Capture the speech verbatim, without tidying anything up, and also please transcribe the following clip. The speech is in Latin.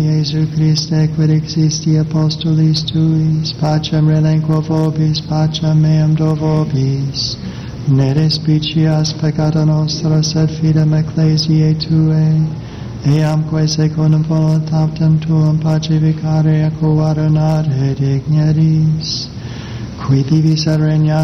Jesu Christe, quid existi apostolis tuis, pacem relinquo vobis, pacem meam do vobis. Ne despicias peccata nostra, sed fidem ecclesiae Tuae, eamque secundum voluntatem Tuam pacificare et coordinare digneris, qui vivis et regnas